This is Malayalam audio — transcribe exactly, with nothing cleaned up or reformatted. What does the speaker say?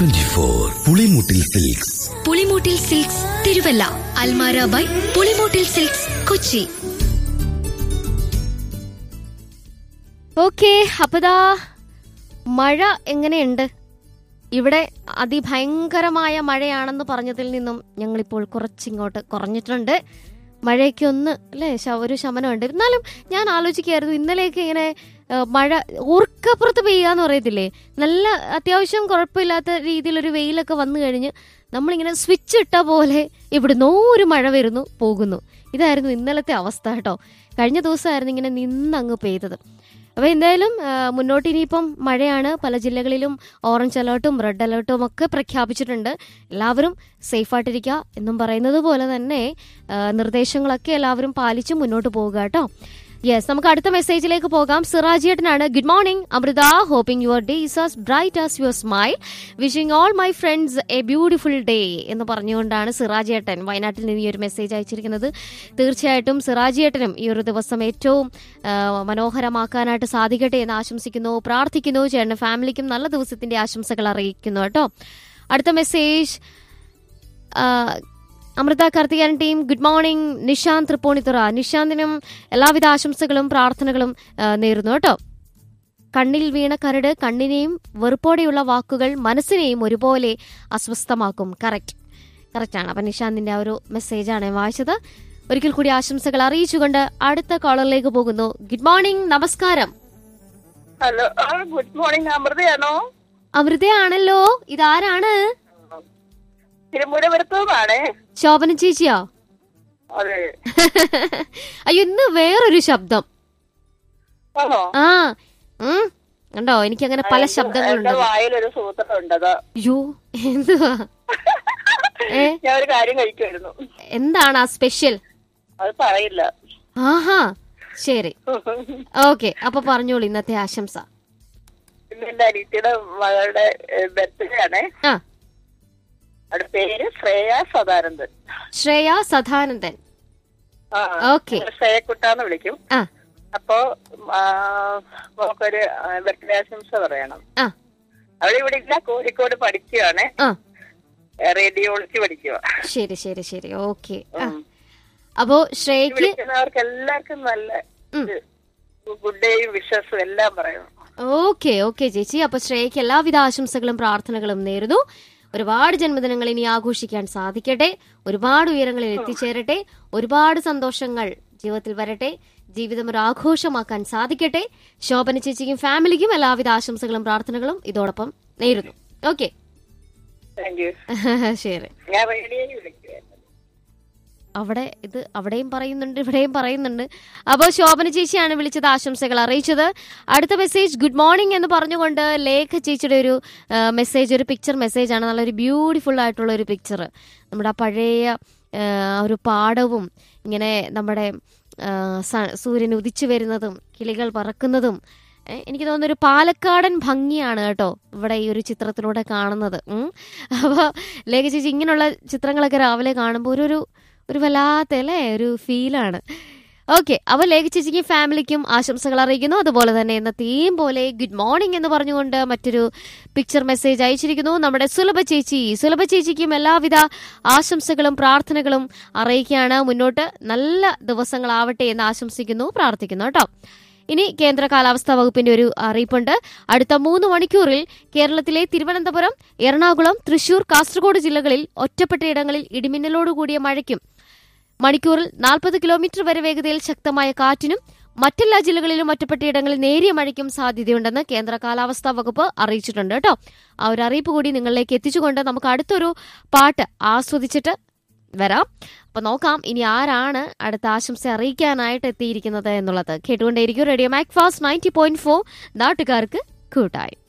Twenty four Pulimoottil silks. Pulimoottil silks Thiruvalla, Almara by Pulimoottil silks Kochi. Okay, അപ്പതാ മഴ എങ്ങനെയുണ്ട്? ഇവിടെ അതിഭയങ്കരമായ മഴയാണെന്ന് പറഞ്ഞതിൽ നിന്നും ഞങ്ങളിപ്പോൾ കുറച്ചിങ്ങോട്ട് കുറഞ്ഞിട്ടുണ്ട്. മഴയ്ക്ക് ഒന്ന് അല്ലേ ഒരു ശമനമുണ്ട്. എന്നാലും ഞാൻ ആലോചിക്കുകയായിരുന്നു, ഇന്നലെയൊക്കെ ഇങ്ങനെ മഴ ഊർക്കപ്പുറത്ത് പെയ്യാന്ന് പറയത്തില്ലേ, നല്ല അത്യാവശ്യം കുഴപ്പമില്ലാത്ത രീതിയിലൊരു വെയിലൊക്കെ വന്നു കഴിഞ്ഞ് നമ്മളിങ്ങനെ സ്വിച്ച് ഇട്ട പോലെ ഇവിടുന്നോ ഒരു മഴ വരുന്നു പോകുന്നു. ഇതായിരുന്നു ഇന്നലത്തെ അവസ്ഥ കേട്ടോ. കഴിഞ്ഞ ദിവസമായിരുന്നു ഇങ്ങനെ നിന്നങ്ങ് പെയ്തത്. അപ്പോൾ എന്തായാലും മുന്നോട്ട് ഇനിയിപ്പം മഴയാണ്. പല ജില്ലകളിലും ഓറഞ്ച് അലേർട്ടും റെഡ് അലേർട്ടും ഒക്കെ പ്രഖ്യാപിച്ചിട്ടുണ്ട്. എല്ലാവരും സേഫായിട്ടിരിക്കുക എന്നും പറയുന്നത് പോലെ തന്നെ നിർദ്ദേശങ്ങളൊക്കെ എല്ലാവരും പാലിച്ച് മുന്നോട്ട് പോവുക കേട്ടോ. യെസ്, നമുക്ക് അടുത്ത മെസ്സേജിലേക്ക് പോകാം. സിറാജിയേട്ടനാണ്. Good morning Amrita, hoping your day is as bright as your smile, wishing all my friends A beautiful day എന്ന് പറഞ്ഞുകൊണ്ടാണ് സിറാജിയേട്ടൻ വയനാട്ടിൽ നിന്ന് ഈ ഒരു മെസ്സേജ് അയച്ചിരിക്കുന്നത്. തീർച്ചയായിട്ടും സിറാജിയേട്ടനും ഈ ഒരു ദിവസം ഏറ്റവും മനോഹരമാക്കാനായിട്ട് സാധിക്കട്ടെ എന്ന് ആശംസിക്കുന്നു, പ്രാർത്ഥിക്കുന്നു. ചേട്ടൻ്റെ ഫാമിലിക്കും നല്ല ദിവസത്തിന്റെ ആശംസകൾ അറിയിക്കുന്നു കേട്ടോ. അടുത്ത message Amrita Karthikan team, good morning. Nishant Tripunithura. നിഷാന്തിനും എല്ലാവിധ ആശംസകളും പ്രാർത്ഥനകളും നേരുന്നു കേട്ടോ. കണ്ണിൽ വീണ കരട് കണ്ണിനെയും വെറുപ്പോടെയുള്ള വാക്കുകൾ മനസ്സിനെയും ഒരുപോലെ അസ്വസ്ഥമാക്കും. കറക്റ്റ് കറക്റ്റ് ആണ്. അപ്പം നിഷാന്തിന്റെ ആ ഒരു മെസ്സേജാണ് വായിച്ചത്. ഒരിക്കൽ കൂടി ആശംസകൾ അറിയിച്ചുകൊണ്ട് അടുത്ത കോളറിലേക്ക് പോകുന്നു. ഗുഡ് മോർണിംഗ്, നമസ്കാരം. Hello, good morning. അമൃതയാണോ? അമൃതയാണല്ലോ. ഇതാരാണ്? തിരുമുരവരുത്തമാണ്. ശോഭന ചേച്ചിയോ? അതെ. അയ്യോ, ഇന്ന് വേറൊരു ശബ്ദം. ആ കണ്ടോ, എനിക്ക് അങ്ങനെ പല ശബ്ദങ്ങളുണ്ട്. വായിലൊരു സൂത്രമുണ്ട്. അയ്യോ, എന്തുവാ? ഞാൻ ഒരു കാര്യം കഴിക്കുമായിരുന്നു. എന്താണ് ആ സ്പെഷ്യൽ? അത് പറയില്ല. ആഹാ, ശരി, ഓക്കെ. അപ്പൊ പറഞ്ഞോളൂ ഇന്നത്തെ ആശംസ. ഇന്ന് എന്റെ അനിയത്തിയുടെ മകളുടെ ബർത്ത്ഡേ ആണ്. ആ, അവരുടെ പേര് ശ്രേയ സദാനന്ദൻ. ശ്രേയ സദാനന്ദൻ. ഓക്കെ, ശ്രേയക്കുട്ടാന്ന് വിളിക്കും. അപ്പോ നമുക്കൊരു ബർത്ത്ഡേ ആശംസ പറയണം. അവിടെ ഇവിടെ ഇല്ല, കോഴിക്കോട് പഠിക്കുകയാണ്, റേഡിയോളജി പഠിക്കുക. ശരി ശരി ശരി, ഓക്കെ. അപ്പോ ശ്രേയക്ക് അവർക്ക് എല്ലാവർക്കും നല്ല ഗുഡ് ഡേയും വിഷസും എല്ലാം പറയണം. ഓക്കെ ഓക്കെ ചേച്ചി. അപ്പൊ ശ്രേയക്ക് എല്ലാവിധ ആശംസകളും പ്രാർത്ഥനകളും നേരുന്നു. ഒരുപാട് ജന്മദിനങ്ങൾ ഇനി ആഘോഷിക്കാൻ സാധിക്കട്ടെ, ഒരുപാട് ഉയരങ്ങളിൽ എത്തിച്ചേരട്ടെ, ഒരുപാട് സന്തോഷങ്ങൾ ജീവിതത്തിൽ വരട്ടെ, ജീവിതം ഒരു ആഘോഷമാക്കാൻ സാധിക്കട്ടെ. ശോഭന ചേച്ചിക്കും ഫാമിലിക്കും എല്ലാവിധ ആശംസകളും പ്രാർത്ഥനകളും ഇതോടൊപ്പം നേരുന്നു. ഓക്കെ, ശരി. അവിടെ ഇത് അവിടെയും പറയുന്നുണ്ട്, ഇവിടെയും പറയുന്നുണ്ട്. അപ്പോൾ ശോഭന ചേച്ചിയാണ് വിളിച്ചത്, ആശംസകൾ അറിയിച്ചത്. അടുത്ത മെസ്സേജ് ഗുഡ് മോർണിംഗ് എന്ന് പറഞ്ഞുകൊണ്ട് ലേഖ ചേച്ചിയുടെ ഒരു മെസ്സേജ്, ഒരു പിക്ചർ മെസ്സേജാണ്. നല്ലൊരു ബ്യൂട്ടിഫുൾ ആയിട്ടുള്ള ഒരു പിക്ചർ. നമ്മുടെ ആ പഴയ ഒരു പാടവും ഇങ്ങനെ നമ്മുടെ സൂര്യൻ ഉദിച്ചു വരുന്നതും കിളികൾ പറക്കുന്നതും, എനിക്ക് തോന്നുന്നു ഒരു പാലക്കാടൻ ഭംഗിയാണ് കേട്ടോ ഇവിടെ ഈ ഒരു ചിത്രത്തിലൂടെ കാണുന്നത്. അപ്പോൾ ലേഖ ചേച്ചി ഇങ്ങനെയുള്ള ചിത്രങ്ങളൊക്കെ രാവിലെ കാണുമ്പോൾ ഒരു ഒരു വല്ലാത്ത അല്ലേ ഒരു ഫീലാണ്. ഓക്കെ, അപ്പോൾ ലേഖ ചേച്ചിക്കും ഫാമിലിക്കും ആശംസകൾ അറിയിക്കുന്നു. അതുപോലെ തന്നെ ഇന്നത്തെയും പോലെ ഗുഡ് മോർണിംഗ് എന്ന് പറഞ്ഞുകൊണ്ട് മറ്റൊരു പിക്ചർ മെസ്സേജ് അയച്ചിരിക്കുന്നു നമ്മുടെ സുലഭ ചേച്ചി. സുലഭ ചേച്ചിക്കും എല്ലാവിധ ആശംസകളും പ്രാർത്ഥനകളും അറിയിക്കുകയാണ്. മുന്നോട്ട് നല്ല ദിവസങ്ങളാവട്ടെ എന്ന് ആശംസിക്കുന്നു, പ്രാർത്ഥിക്കുന്നു കേട്ടോ. ഇനി കേന്ദ്ര കാലാവസ്ഥാ വകുപ്പിന്റെ ഒരു അറിയിപ്പുണ്ട്. അടുത്ത മൂന്ന് മണിക്കൂറിൽ കേരളത്തിലെ തിരുവനന്തപുരം, എറണാകുളം, തൃശൂർ, കാസർഗോഡ് ജില്ലകളിൽ ഒറ്റപ്പെട്ടയിടങ്ങളിൽ ഇടിമിന്നലോടുകൂടിയ മഴയ്ക്കും മണിക്കൂറിൽ നാൽപ്പത് കിലോമീറ്റർ വരെ വേഗതയിൽ ശക്തമായ കാറ്റിനും മറ്റെല്ലാ ജില്ലകളിലും ഒറ്റപ്പെട്ടയിടങ്ങളിൽ നേരിയ മഴയ്ക്കും സാധ്യതയുണ്ടെന്ന് കേന്ദ്ര കാലാവസ്ഥാ വകുപ്പ് അറിയിച്ചിട്ടുണ്ട് കേട്ടോ. ആ ഒരു അറിയിപ്പ് കൂടി നിങ്ങളിലേക്ക് എത്തിച്ചുകൊണ്ട് നമുക്ക് അടുത്തൊരു പാട്ട് ആസ്വദിച്ചിട്ട് വരാം. അപ്പൊ നോക്കാം ഇനി ആരാണ് അടുത്ത ആശംസ അറിയിക്കാനായിട്ട് എത്തിയിരിക്കുന്നത് എന്നുള്ളത്. കേട്ടുകൊണ്ടേയിരിക്കും radio Mac fast ninety point four, നാട്ടുകാർക്ക് കൂട്ടായി.